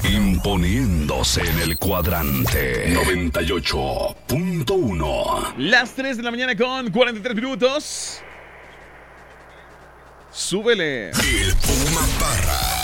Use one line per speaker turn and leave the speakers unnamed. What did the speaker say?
Imponiéndose en el cuadrante 98.1.
Las 3 de la mañana con 43 minutos. Súbele.
El Puma Parra.